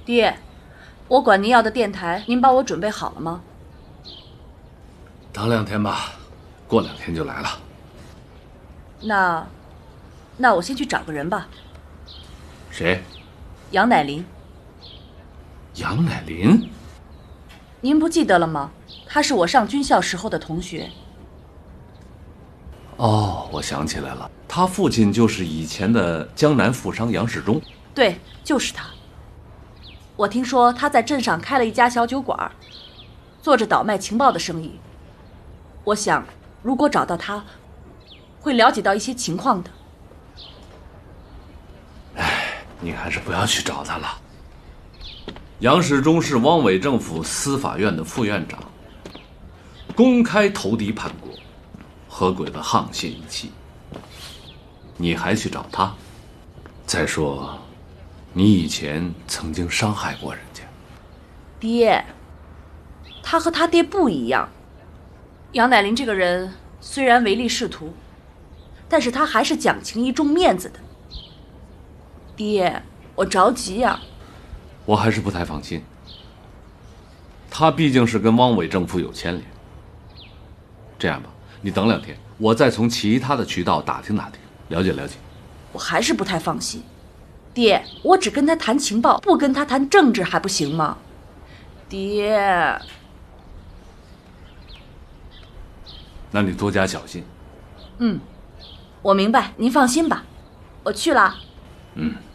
爹，我管您要的电台，您帮我准备好了吗？ 等2天吧，过2天就来了。 那我先去找个人吧。 谁？ 杨乃林。 杨乃林？ 您不记得了吗？他是我上军校时候的同学。 哦，我想起来了，他父亲就是以前的江南富商杨世忠。 对，就是他。我听说他在镇上开了一家小酒馆，做着倒卖情报的生意。我想，如果找到他，会了解到一些情况的。 你还是不要去找他了。杨世忠是汪伪政府司法院的副院长，公开投敌叛国，和鬼子沆瀣一气。你还去找他？再说，你以前曾经伤害过人家。 爹，他和他爹不一样。杨乃林这个人虽然唯利是图，但是他还是讲情义重面子的。爹，我着急呀。 我还是不太放心，他毕竟是跟汪伪政府有牵连。这样吧，你等2天，我再从其他的渠道打听打听，了解了解。 我还是不太放心。爹，我只跟他谈情报，不跟他谈政治还不行吗？爹， 那你多加小心。 我明白，您放心吧，我去了。